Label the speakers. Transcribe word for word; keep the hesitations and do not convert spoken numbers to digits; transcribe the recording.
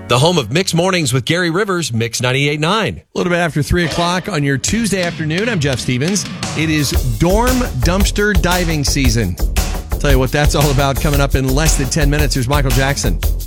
Speaker 1: The home of Mix Mornings with Gary Rivers, Mix ninety-eight point nine.
Speaker 2: A little bit after three o'clock on your Tuesday afternoon, I'm Jeff Stevens. It is dorm dumpster diving season. I'll tell you what that's all about coming up in less than ten minutes. Here's Michael Jackson.